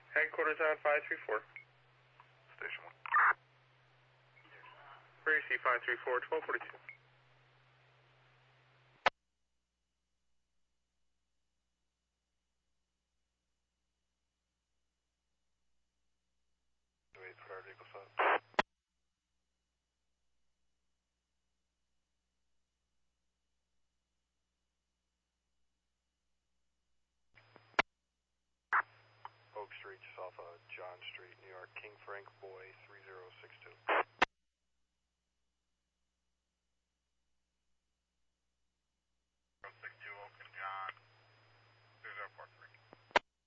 Headquarters on 534. Station 1. Gracie 534, 1242. Wait for our vehicle stop. Oak Street, just off of John Street, New York. King Frank Boy 3062.